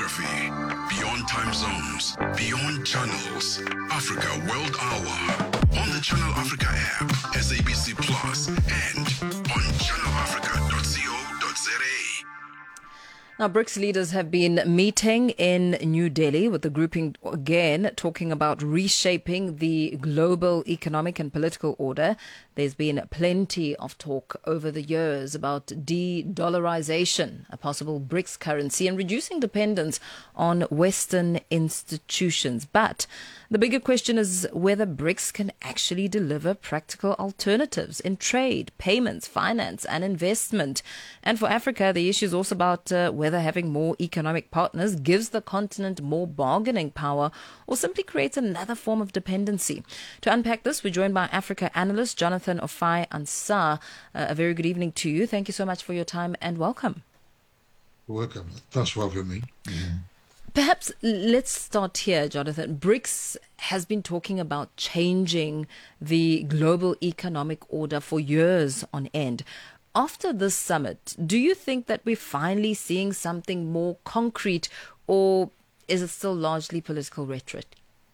geography, beyond time zones, beyond channels. Africa World Hour on the Channel Africa app, SABC Plus, and on channelafrica.co.za. Now, BRICS leaders have been meeting in New Delhi with the grouping again, talking about reshaping the global economic and political order. There's been plenty of talk over the years about de-dollarization, a possible BRICS currency, and reducing dependence on Western institutions. But the bigger question is whether BRICS can actually deliver practical alternatives in trade, payments, finance, and investment. And for Africa, the issue is also about whether having more economic partners gives the continent more bargaining power or simply creates another form of dependency. To unpack this, we're joined by Africa analyst Jonathan Ofai Ansah. A very good evening to you. Thank you so much for your time and welcome. Welcome. Thanks for having me. Perhaps let's start here, Jonathan. BRICS has been talking about changing the global economic order for years on end. After this summit, do you think that we're finally seeing something more concrete, or is it still largely political rhetoric?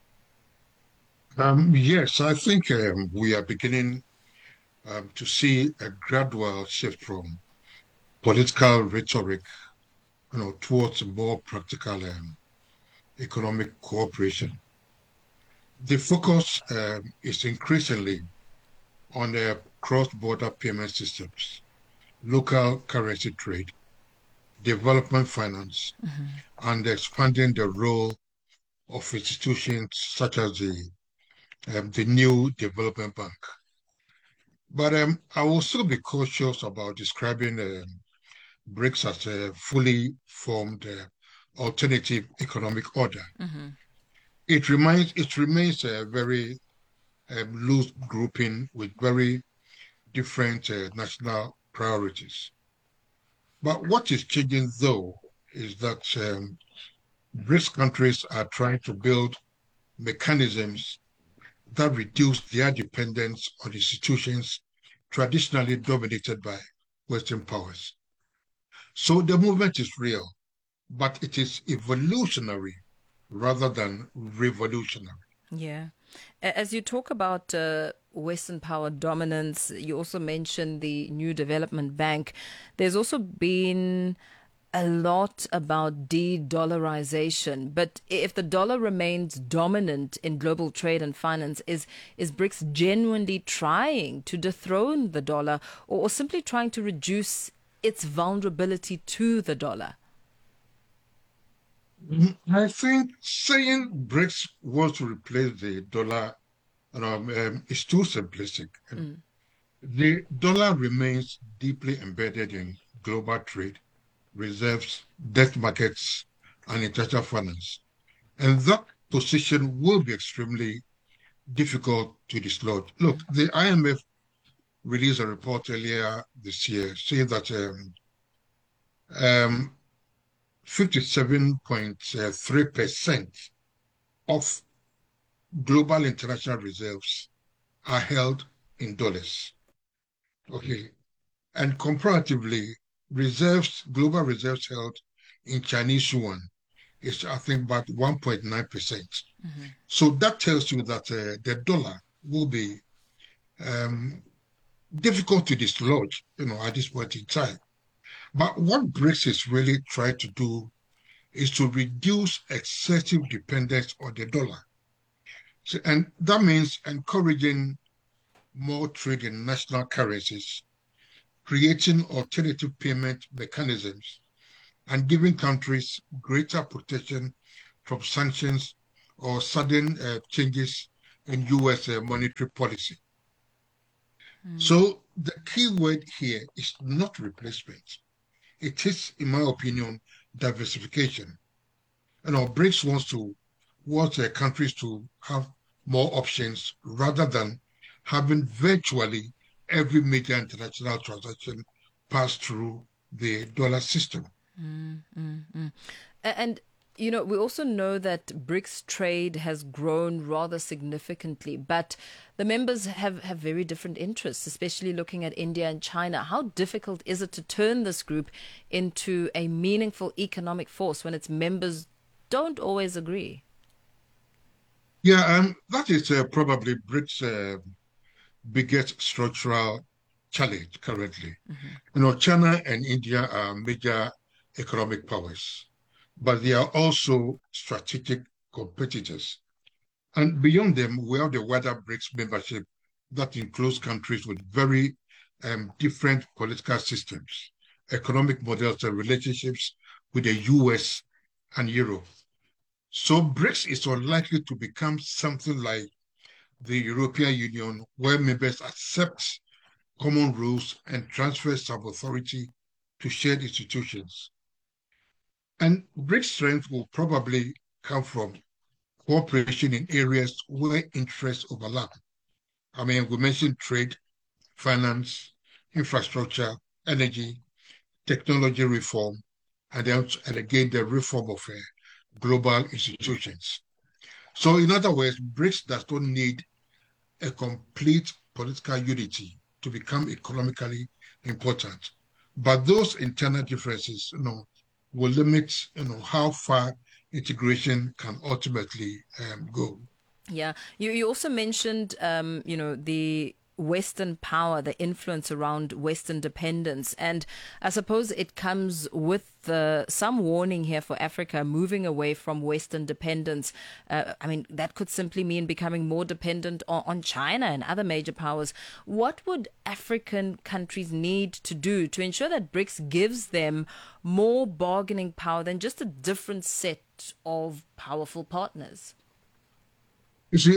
Yes, I think we are beginning to see a gradual shift from political rhetoric, towards more practical economic cooperation. The focus is increasingly on cross-border payment systems, local currency trade, development finance, and expanding the role of institutions such as the new development bank. But I will still be cautious about describing BRICS as a fully formed alternative economic order. It remains a very loose grouping with very different national priorities. But what is changing, though, is that BRICS countries are trying to build mechanisms that reduce their dependence on institutions traditionally dominated by Western powers. So the movement is real, but it is evolutionary rather than revolutionary. Yeah. As you talk about Western power dominance, you also mentioned the new development bank. There's also been a lot about de-dollarization. But if the dollar remains dominant in global trade and finance, is BRICS genuinely trying to dethrone the dollar or simply trying to reduce its vulnerability to the dollar? I think saying BRICS wants to replace the dollar is too simplistic. The dollar remains deeply embedded in global trade, reserves, debt markets, and international finance. And that position will be extremely difficult to dislodge. Look, the IMF released a report earlier this year saying that 57.3% of global international reserves are held in dollars. Okay. And comparatively, global reserves held in Chinese yuan is, I think, about 1.9%. So that tells you that the dollar will be difficult to dislodge, at this point in time. But what BRICS is really trying to do is to reduce excessive dependence on the dollar. So, and that means encouraging more trade in national currencies, creating alternative payment mechanisms, and giving countries greater protection from sanctions or sudden changes in U.S. Monetary policy. So the key word here is not replacement. It is, in my opinion, diversification. BRICS wants countries to have more options rather than having virtually every major international transaction pass through the dollar system. And You know, we also know that BRICS trade has grown rather significantly, but the members have very different interests, especially looking at India and China. How difficult is it to turn this group into a meaningful economic force when its members don't always agree? Yeah, that is probably BRICS' biggest structural challenge currently. China and India are major economic powers, but they are also strategic competitors. And beyond them, we have the wider BRICS membership that includes countries with very different political systems, economic models, and relationships with the US and Europe. So BRICS is unlikely to become something like the European Union, where members accept common rules and transfer some authority to shared institutions. And BRICS strength will probably come from cooperation in areas where interests overlap. I mean, we mentioned trade, finance, infrastructure, energy, technology reform, and again, the reform of global institutions. So in other words, BRICS does not need a complete political unity to become economically important. But those internal differences, will limit, how far integration can ultimately go. Yeah, you also mentioned, the Western power, the influence around Western dependence, and I suppose it comes with some warning here for Africa moving away from Western dependence. That could simply mean becoming more dependent on China and other major powers. What would African countries need to do to ensure that BRICS gives them more bargaining power than just a different set of powerful partners? You see,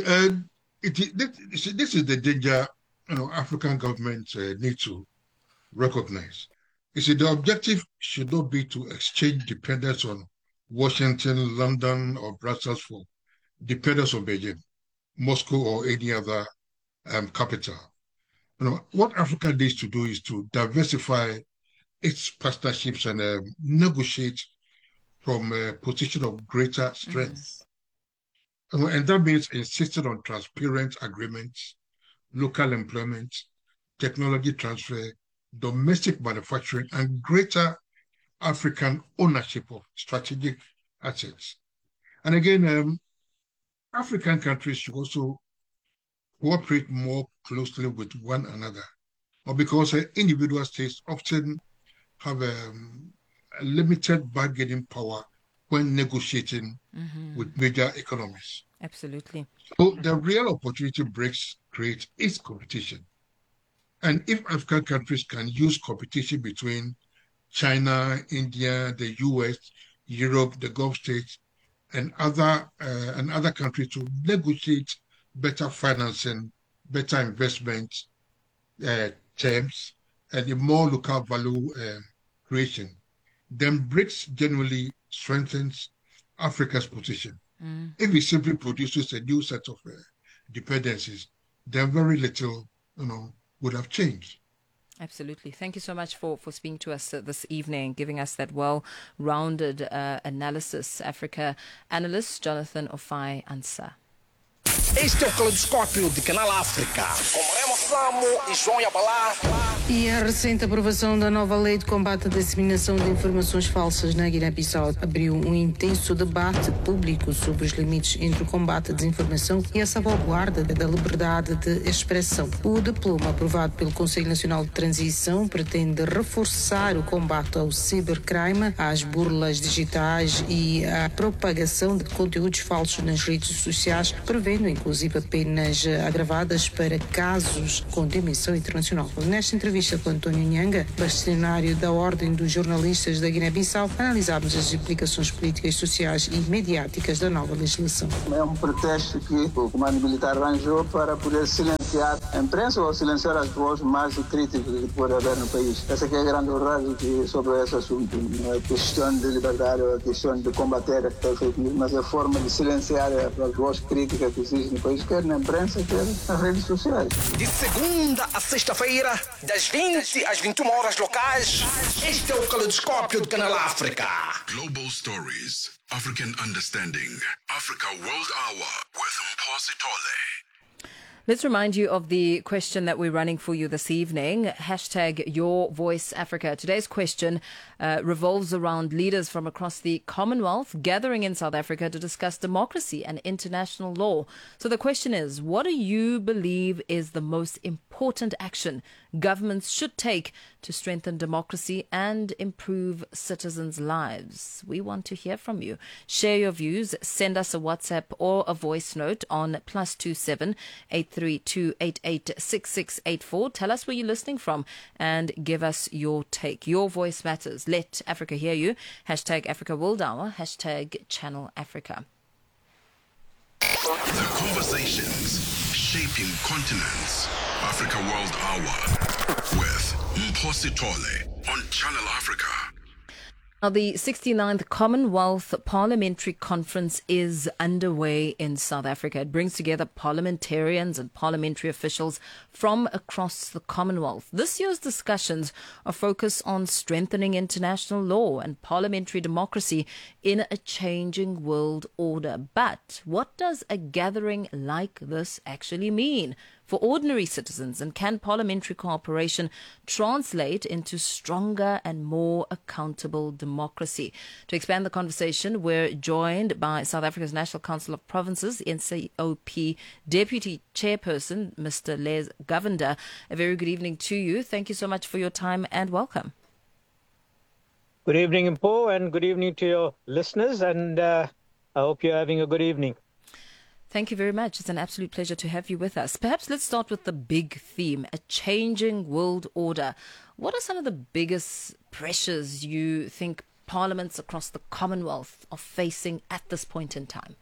this is the danger, African governments need to recognize. You see, the objective should not be to exchange dependence on Washington, London, or Brussels for dependence on Beijing, Moscow, or any other capital. What Africa needs to do is to diversify its partnerships and negotiate from a position of greater strength. And that means insisting on transparent agreements, local employment, technology transfer, domestic manufacturing, and greater African ownership of strategic assets. And again, African countries should also cooperate more closely with one another, because individual states often have a limited bargaining power when negotiating with major economies. Absolutely. So the real opportunity BRICS create is competition. And if African countries can use competition between China, India, the US, Europe, the Gulf states, and other countries to negotiate better financing, better investment terms, and a more local value creation, then BRICS generally strengthens Africa's position. If it simply produces a new set of dependencies, then very little, would have changed. Absolutely. Thank you so much for speaking to us this evening, giving us that well-rounded analysis. Africa analyst Jonathan Ofai-Ansah. Este é o Caleidoscópio de Canal África, com Remo Samo e João Yabalá. E a recente aprovação da nova lei de combate à disseminação de informações falsas na Guiné-Bissau abriu um intenso debate público sobre os limites entre o combate à desinformação e a salvaguarda da liberdade de expressão. O diploma aprovado pelo Conselho Nacional de Transição pretende reforçar o combate ao cibercrime, às burlas digitais e à propagação de conteúdos falsos nas redes sociais, prevendo inclusive penas agravadas para casos com dimensão internacional. Nesta entrevista com António Nhanga, bastonário da Ordem dos Jornalistas da Guiné-Bissau, analisámos as implicações políticas, sociais e mediáticas da nova legislação. É um pretexto que o comando militar arranjou para poder silenciar a imprensa ou silenciar as vozes mais críticas que pode haver no país. Essa que é a grande verdade sobre esse assunto. Não é questão de liberdade, é questão de combater a fake news, mas é a forma de silenciar as vozes críticas que existem no país, quer na imprensa, quer nas redes sociais. De segunda a sexta-feira, das 20 às 21 horas locais, este é o Caleidoscópio do Canal África. Global stories, African Understanding. Africa World Hour with Mphosi Tole. Let's remind you of the question that we're running for you this evening. Hashtag Your Voice Africa. Today's question revolves around leaders from across the Commonwealth gathering in South Africa to discuss democracy and international law. So the question is, what do you believe is the most important action governments should take to strengthen democracy and improve citizens' lives? We want to hear from you. Share your views. Send us a WhatsApp or a voice note on +27 832 886684. Tell us where you're listening from and give us your take. Your voice matters. Let Africa hear you. Hashtag Africa World Hour. Hashtag Channel Africa. The conversations shaping continents. Africa World Hour with Mphosi Tole on Channel Africa. Now, the 69th Commonwealth Parliamentary Conference is underway in South Africa. It brings together parliamentarians and parliamentary officials from across the Commonwealth. This year's discussions are focused on strengthening international law and parliamentary democracy in a changing world order. But what does a gathering like this actually mean for ordinary citizens, and can parliamentary cooperation translate into stronger and more accountable democracy? To expand the conversation, we're joined by South Africa's National Council of Provinces, NCOP Deputy Chairperson, Mr. Les Govender. A very good evening to you. Thank you so much for your time and welcome. Good evening, Mpo, and good evening to your listeners, and I hope you're having a good evening. Thank you very much. It's an absolute pleasure to have you with us. Perhaps let's start with the big theme, a changing world order. What are some of the biggest pressures you think parliaments across the Commonwealth are facing at this point in time?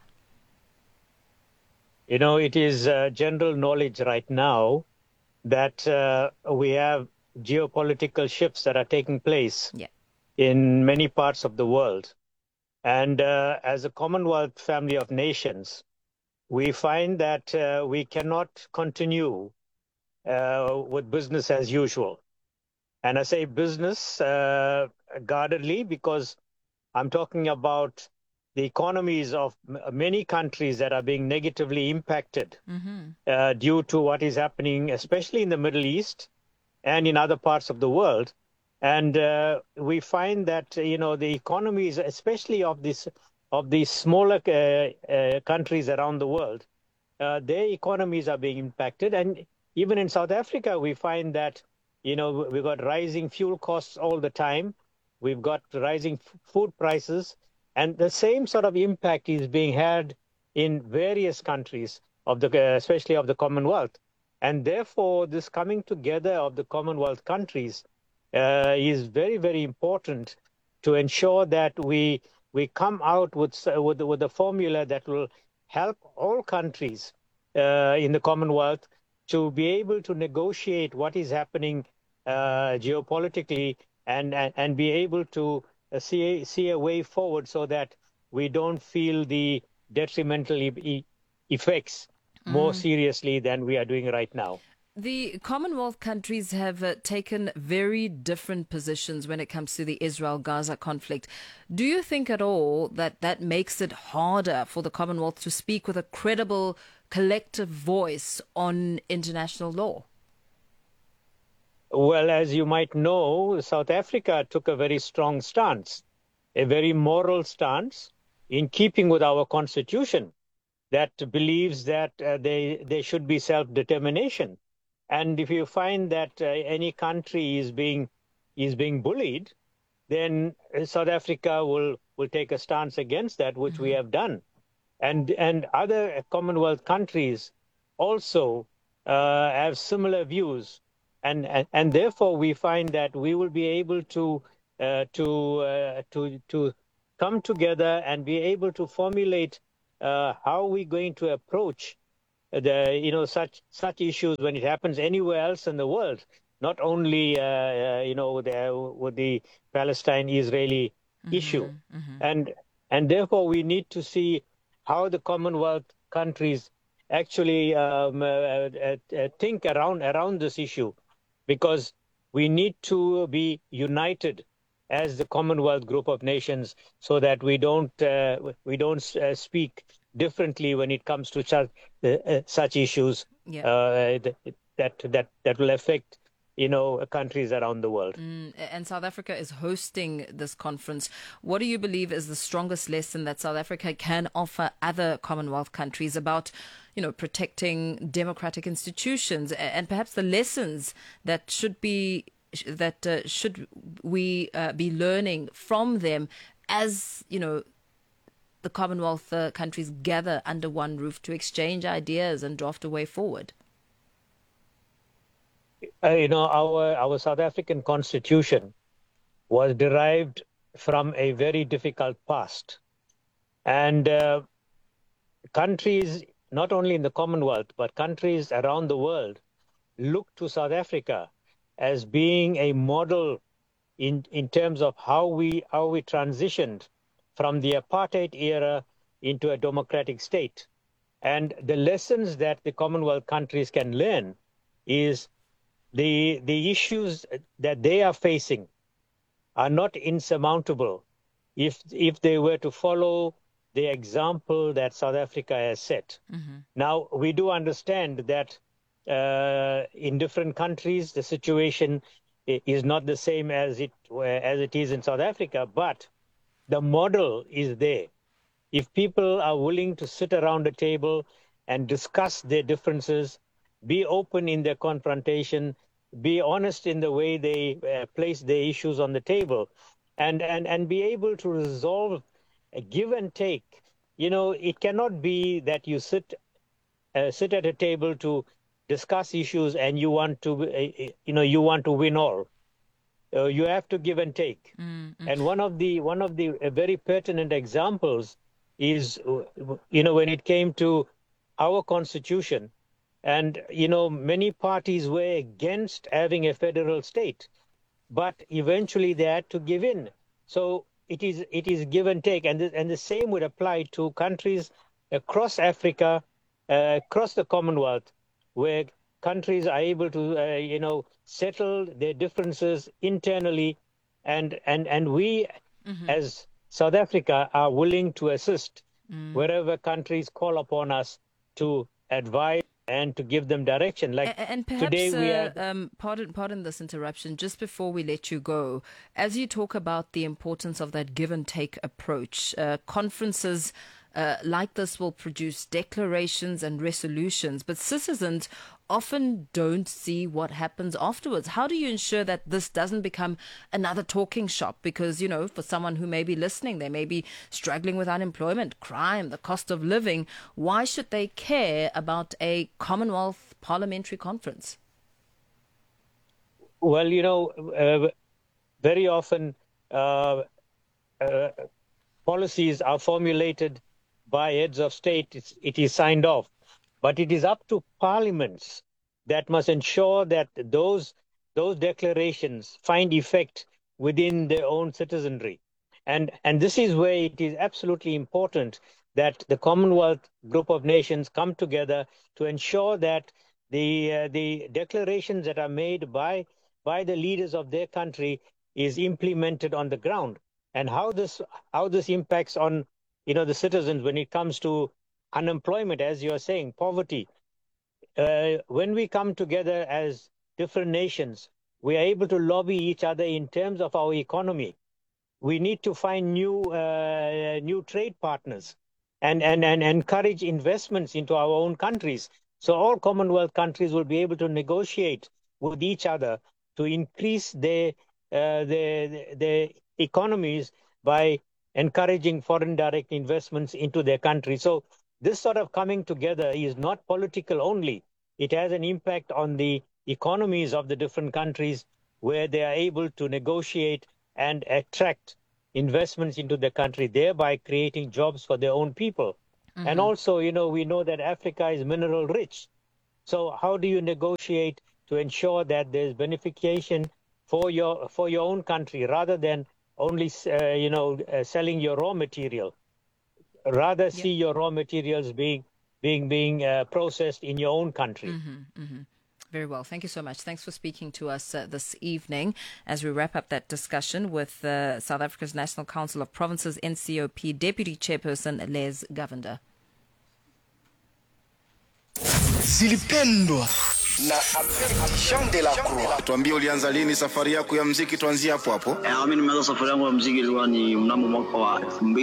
You know, it is general knowledge right now that we have geopolitical shifts that are taking place in many parts of the world. And as a Commonwealth family of nations, we find that we cannot continue with business as usual. And I say business guardedly because I'm talking about the economies of many countries that are being negatively impacted due to what is happening, especially in the Middle East and in other parts of the world. And we find that, you know, the economies, especially of these smaller countries around the world, their economies are being impacted. And even in South Africa, we find that, you know, we've got rising fuel costs all the time. We've got rising food prices. And the same sort of impact is being had in various countries, especially of the Commonwealth. And therefore, this coming together of the Commonwealth countries is very, very important to ensure that we come out with a formula that will help all countries in the Commonwealth to be able to negotiate what is happening geopolitically and be able to see a way forward so that we don't feel the detrimental effects more seriously than we are doing right now. The Commonwealth countries have taken very different positions when it comes to the Israel-Gaza conflict. Do you think at all that that makes it harder for the Commonwealth to speak with a credible collective voice on international law? Well, as you might know, South Africa took a very strong stance, a very moral stance in keeping with our constitution that believes that there should be self-determination. And if you find that any country is being bullied, then South Africa will take a stance against that, which we have done. And other Commonwealth countries also have similar views. And therefore, we find that we will be able to come together and be able to formulate how we're going to approach such issues when it happens anywhere else in the world, not only with the Palestine-Israeli issue, and therefore we need to see how the Commonwealth countries actually think around this issue, because we need to be united as the Commonwealth Group of Nations, so that we don't speak differently when it comes to such issues that will affect countries around the world. And South Africa is hosting this conference. What do you believe is the strongest lesson that South Africa can offer other Commonwealth countries about, protecting democratic institutions, and perhaps the lessons that should we be learning from them as, the Commonwealth countries gather under one roof to exchange ideas and draft a way forward? Our South African constitution was derived from a very difficult past. And countries, not only in the Commonwealth, but countries around the world, look to South Africa as being a model in terms of how we transitioned from the apartheid era into a democratic state. And the lessons that the Commonwealth countries can learn is the issues that they are facing are not insurmountable if they were to follow the example that South Africa has set. Mm-hmm. Now, we do understand that in different countries, the situation is not the same as it is in South Africa, but the model is there. If people are willing to sit around a table and discuss their differences, be open in their confrontation, be honest in the way they place their issues on the table, and be able to resolve a give and take. It cannot be that you sit at a table to discuss issues and you want to win all. You have to give and take. Mm-hmm. And one of the very pertinent examples is when it came to our constitution. And, many parties were against having a federal state, but eventually they had to give in. So it is give and take. And the same would apply to countries across Africa, across the Commonwealth, where countries are able to, settle their differences internally. And we, mm-hmm. as South Africa, are willing to assist wherever countries call upon us to advise and to give them direction. And perhaps, today we have... pardon this interruption, just before we let you go, as you talk about the importance of that give and take approach, conferences like this will produce declarations and resolutions, but citizens often don't see what happens afterwards. How do you ensure that this doesn't become another talking shop? Because, for someone who may be listening, they may be struggling with unemployment, crime, the cost of living. Why should they care about a Commonwealth Parliamentary Conference? Well, very often policies are formulated by heads of state. It is signed off. But it is up to parliaments that must ensure that those declarations find effect within their own citizenry. And this is where it is absolutely important that the Commonwealth Group of Nations come together to ensure that the declarations that are made by the leaders of their country is implemented on the ground. And how this impacts on the citizens when it comes to unemployment, as you're saying, poverty. When we come together as different nations, we are able to lobby each other in terms of our economy. We need to find new trade partners and encourage investments into our own countries. So all Commonwealth countries will be able to negotiate with each other to increase their economies by encouraging foreign direct investments into their country. So this sort of coming together is not political only. It has an impact on the economies of the different countries where they are able to negotiate and attract investments into the country, thereby creating jobs for their own people. Mm-hmm. And also, we know that Africa is mineral rich. So how do you negotiate to ensure that there's beneficiation for your own country rather than only, selling your raw material? Rather see your raw materials being processed in your own country. Mm-hmm, mm-hmm. Very well. Thank you so much. Thanks for speaking to us this evening as we wrap up that discussion with South Africa's National Council of Provinces, NCOP Deputy Chairperson Les Govender. Zilipendwa na Jean de la Croix. Tuambie ulianza lini safari yako ya muziki, tuanzie hapo hapo. Mimi nimeanza safari yangu ya muziki ilikuwa ni mnamo mwaka wa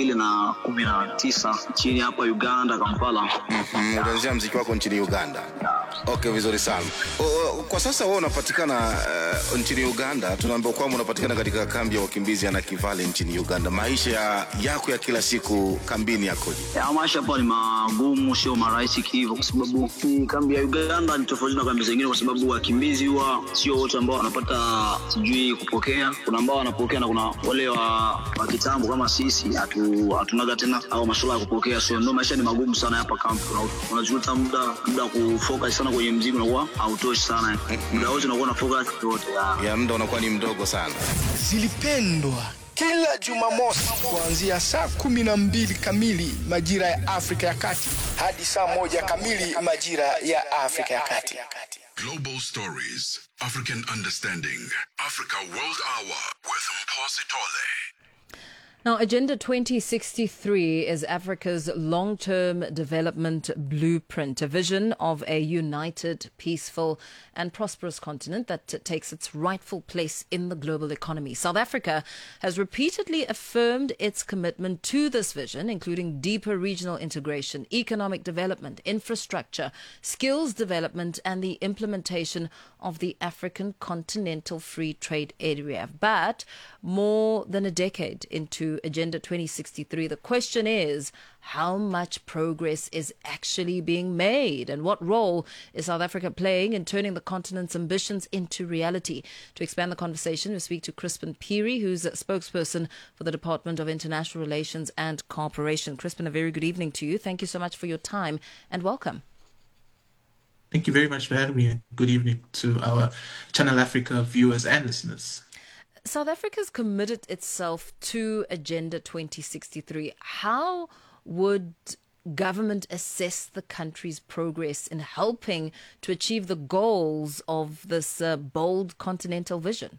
2019 chini hapa Uganda, Kampala. Ulianzia muziki wako nchini Uganda. Okay, vizuri sana. Kwa sasa wewe unapatikana nchini Uganda. Tunaambiwa kwamba unapatikana katika kambi ya wakimbizi ya Nakivale nchini Uganda. Maisha yako ya kila siku kambini yakoje? Maisha hapa ni magumu, sio marahisi hivyo, kwa sababu kambi ya Uganda ni tofauti na kambi zingine, kwa sababu wakimbizi huwa sio wote ambao wanapata sijui kupokea. Kuna ambao wanapokea na kuna wale wa kitambo kama sisi hatunaga tena au masuala ya kupokea. So ndio maisha ni magumu sana hapa kambi. Unajuta muda kufocus sana kwenye muziki unakuwa hautoshi sana. Muda wote unakuwa na focus yote. Ya muda unakuwa ni mdogo sana. Zilipendwa kila Jumamosi kuanzia saa 12 kamili majira ya Afrika ya Kati hadi saa 1 kamili majira ya Afrika ya Kati. Global Stories, African Understanding, Africa World Hour with Mposi Tole. Now, Agenda 2063 is Africa's long-term development blueprint, a vision of a united, peaceful and prosperous continent that takes its rightful place in the global economy. South Africa has repeatedly affirmed its commitment to this vision, including deeper regional integration, economic development, infrastructure, skills development and the implementation of the African Continental Free Trade Area. But more than a decade into Agenda 2063, the question is, how much progress is actually being made, and what role is South Africa playing in turning the continent's ambitions into reality? To expand the conversation, we speak to Crispin Phiri, who's a spokesperson for the Department of International Relations and Cooperation. Crispin, a very good evening to you. Thank you so much for your time and welcome. Thank you very much for having me, and good evening to our Channel Africa viewers and listeners. South Africa's committed itself to Agenda 2063. How would government assess the country's progress in helping to achieve the goals of this bold continental vision?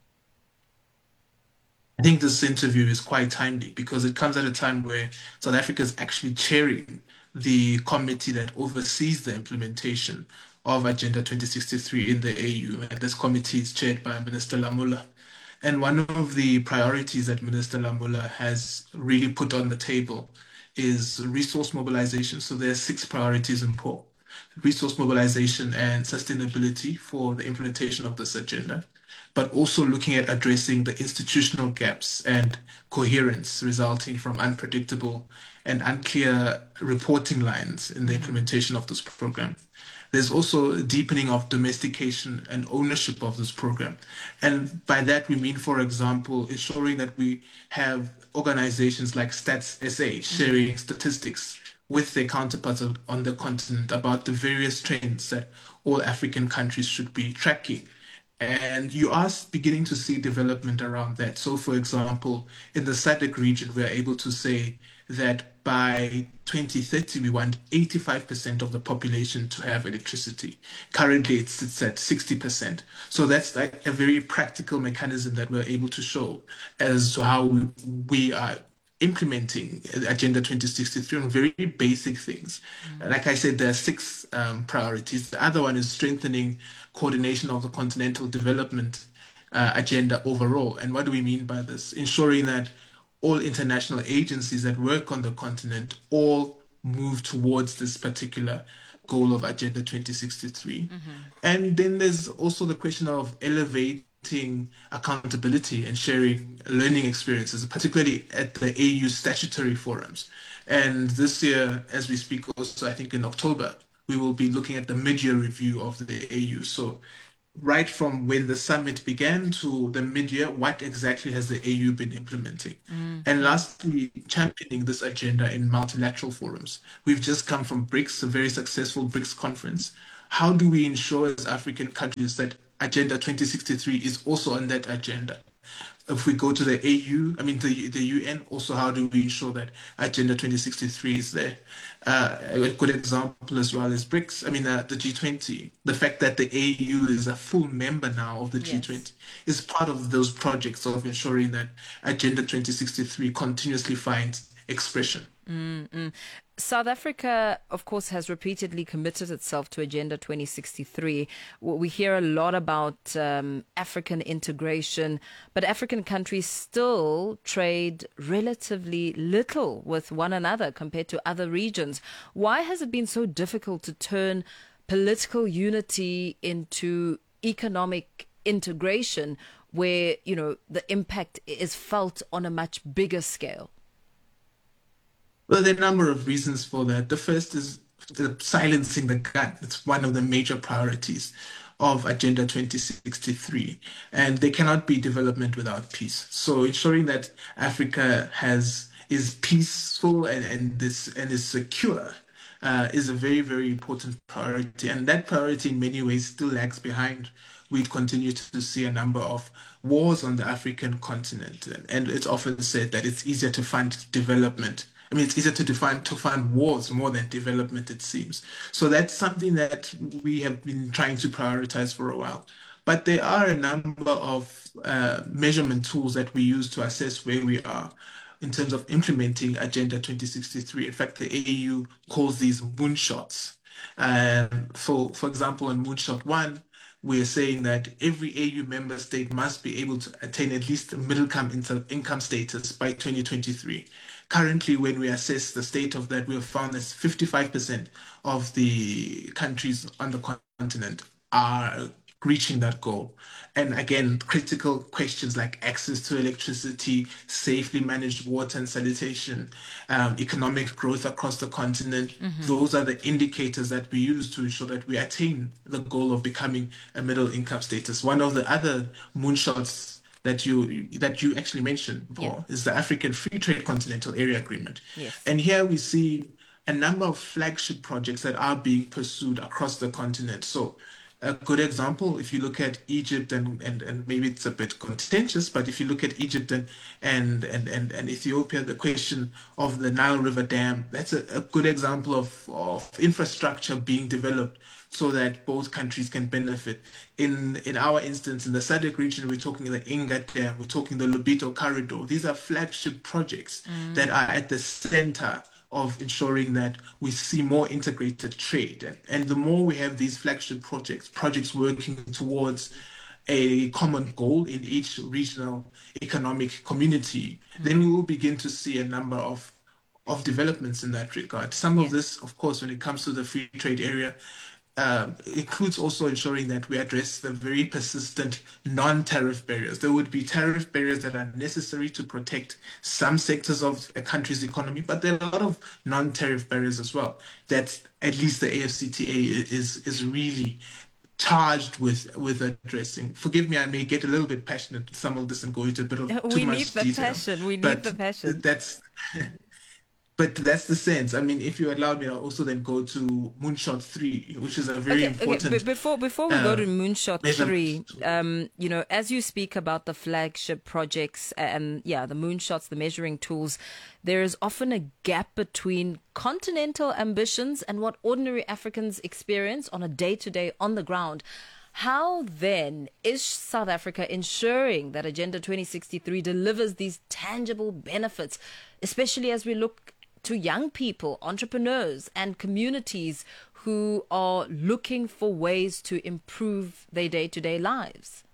I think this interview is quite timely because it comes at a time where South Africa is actually chairing the committee that oversees the implementation of Agenda 2063 in the AU. And this committee is chaired by Minister Lamula. And one of the priorities that Minister Lamula has really put on the table is resource mobilization. So there are 6 priorities in POR: resource mobilization and sustainability for the implementation of this agenda, but also looking at addressing the institutional gaps and coherence resulting from unpredictable and unclear reporting lines in the implementation of this program. There's also a deepening of domestication and ownership of this program. And by that, we mean, for example, ensuring that we have organizations like Stats SA sharing statistics with their counterparts on the continent about the various trends that all African countries should be tracking. And you are beginning to see development around that. So, for example, in the SADC region, we are able to say that by 2030, we want 85% of the population to have electricity. Currently, it sits at 60%. So that's like a very practical mechanism that we're able to show as to how we are implementing Agenda 2063 on very basic things. Like I said, there are 6 priorities. The other one is strengthening coordination of the continental development agenda overall. And what do we mean by this? Ensuring that all international agencies that work on the continent all move towards this particular goal of Agenda 2063. And then there's also the question of elevating accountability and sharing learning experiences, particularly at the AU statutory forums. And this year, as we speak also, I think in October, we will be looking at the mid-year review of the AU. So right from when the summit began to the mid-year, what exactly has the AU been implementing? And lastly, championing this agenda in multilateral forums. We've just come from BRICS, a very successful BRICS conference. How do we ensure as African countries that Agenda 2063 is also on that agenda? if we go to the AU, the UN, also how do we ensure that Agenda 2063 is there? A good example as well is BRICS, the G20. The fact that the AU is a full member now of the G20 is part of those projects of ensuring that Agenda 2063 continuously finds expression. South Africa, of course, has repeatedly committed itself to Agenda 2063. We hear a lot about African integration, but African countries still trade relatively little with one another compared to other regions. Why has it been so difficult to turn political unity into economic integration where, the impact is felt on a much bigger scale? Well, there are a number of reasons for that. The first is silencing the gun. It's one of the major priorities of Agenda 2063. And there cannot be development without peace. So ensuring that Africa is peaceful and is secure is a very, very important priority. And that priority in many ways still lags behind. We continue to see a number of wars on the African continent. And it's often said that it's easier to fund development. It's easier to fund wars more than development, it seems. So that's something that we have been trying to prioritize for a while. But there are a number of measurement tools that we use to assess where we are in terms of implementing Agenda 2063. In fact, the AU calls these moonshots. For example, in Moonshot 1, we're saying that every AU member state must be able to attain at least a middle income status by 2023. Currently, when we assess the state of that, we have found that 55% of the countries on the continent are reaching that goal. And again, critical questions like access to electricity, safely managed water and sanitation, economic growth across the continent, those are the indicators that we use to ensure that we attain the goal of becoming a middle income status. One of the other moonshots that you actually mentioned, Paul, is the African Free Trade Continental Area Agreement. Yes. And here we see a number of flagship projects that are being pursued across the continent. So a good example, if you look at Egypt and maybe it's a bit contentious, but if you look at Egypt and Ethiopia, the question of the Nile River Dam, that's a good example of infrastructure being developed so that both countries can benefit. In our instance, in the SADC region, we're talking the Inga Dam, we're talking the Lobito Corridor. These are flagship projects that are at the center of ensuring that we see more integrated trade. And the more we have these flagship projects working towards a common goal in each regional economic community, then we will begin to see a number of developments in that regard. Some of this, of course, when it comes to the free trade area, includes also ensuring that we address the very persistent non-tariff barriers. There would be tariff barriers that are necessary to protect some sectors of a country's economy, but there are a lot of non-tariff barriers as well that at least the AfCFTA is really charged with addressing. Forgive me, I may get a little bit passionate with some of this and go into a bit of too much detail. We need the passion. But that's the sense. If you allow me, I'll also then go to Moonshot 3, which is a very important... Okay. Before we go to Moonshot 3, as you speak about the flagship projects and, the moonshots, the measuring tools, there is often a gap between continental ambitions and what ordinary Africans experience on a day-to-day on the ground. How then is South Africa ensuring that Agenda 2063 delivers these tangible benefits, especially as we look to young people, entrepreneurs, and communities who are looking for ways to improve their day-to-day lives?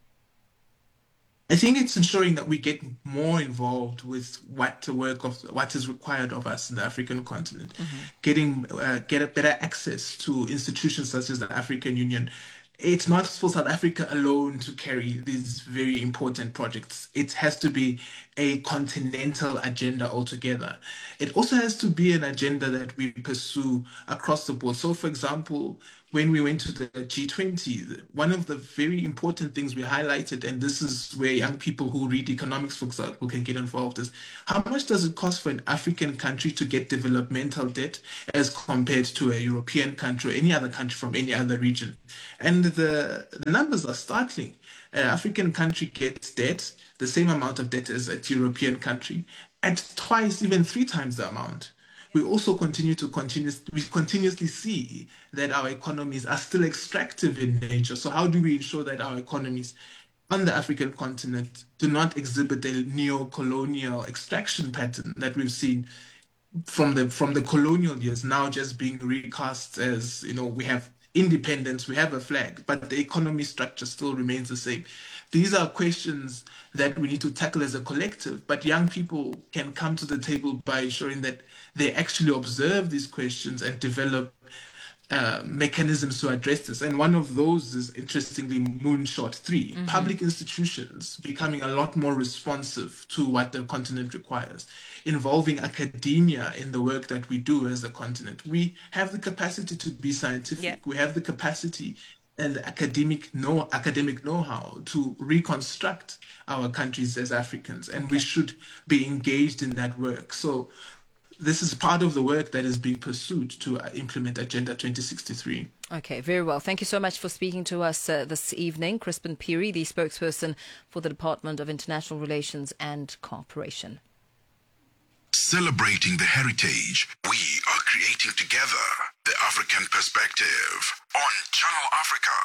I think it's ensuring that we get more involved with what is required of us in the African continent, get a better access to institutions such as the African Union. It's not for South Africa alone to carry these very important projects. It has to be a continental agenda altogether. It also has to be an agenda that we pursue across the board. So, for example, when we went to the G20, one of the very important things we highlighted, and this is where young people who read economics, for example, can get involved, is how much does it cost for an African country to get developmental debt as compared to a European country or any other country from any other region? And the numbers are startling. An African country gets debt, the same amount of debt as a European country, at twice, even 3 times the amount. We also continuously see that our economies are still extractive in nature. So how do we ensure that our economies on the African continent do not exhibit a neo-colonial extraction pattern that we've seen from the colonial years, now just being recast as, we have independence, we have a flag, but the economy structure still remains the same. These are questions that we need to tackle as a collective, but young people can come to the table by ensuring that they actually observe these questions and develop mechanisms to address this. And one of those is, interestingly, Moonshot 3, public institutions becoming a lot more responsive to what the continent requires, involving academia in the work that we do as a continent. We have the capacity to be scientific. We have the capacity and the academic know-how to reconstruct our countries as Africans, and we should be engaged in that work. So this is part of the work that is being pursued to implement Agenda 2063. Okay, very well. Thank you so much for speaking to us this evening. Crispin Phiri, the spokesperson for the Department of International Relations and Cooperation. Celebrating the heritage we are creating together. The African Perspective on Channel Africa.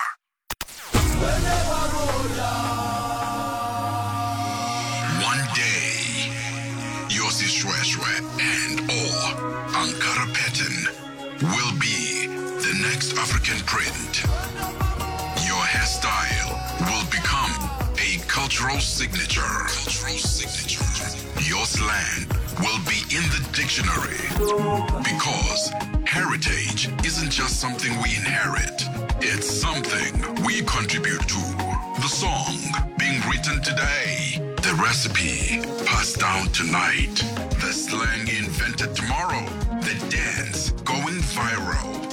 One day, Yossi Shweshwe and Ankara Pattern will be the next African print. Your hairstyle will become a cultural signature. Your slang will be in the dictionary, because heritage isn't just something we inherit, it's something we contribute to. The song being written today, the recipe passed down tonight, the slang invented tomorrow, the dance going viral.